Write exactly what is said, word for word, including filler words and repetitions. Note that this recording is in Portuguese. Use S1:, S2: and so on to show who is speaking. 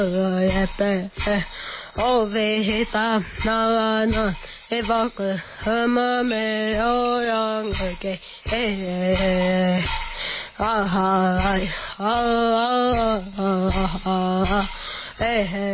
S1: Ovehita nana evaku hamame oyang ke eh ah ah ah ah ah eh